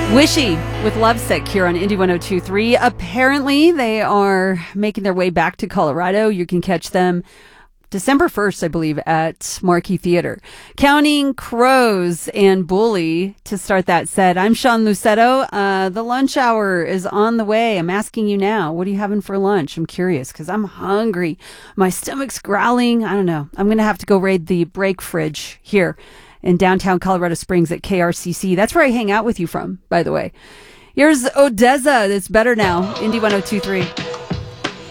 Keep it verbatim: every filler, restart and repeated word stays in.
Wishy with Lovesick here on Indie one oh two point three. Apparently, they are making their way back to Colorado. You can catch them December first, I believe, at Marquee Theater. Counting Crows and Bully to start that set. I'm Sean Lucetto. Uh, the lunch hour is on the way. I'm asking you now, what are you having for lunch? I'm curious because I'm hungry. My stomach's growling. I don't know. I'm going to have to go raid the break fridge here in downtown Colorado Springs at K R C C. That's where I hang out with you from, by the way. Here's Odessa. It's better now. Indie one oh two point three.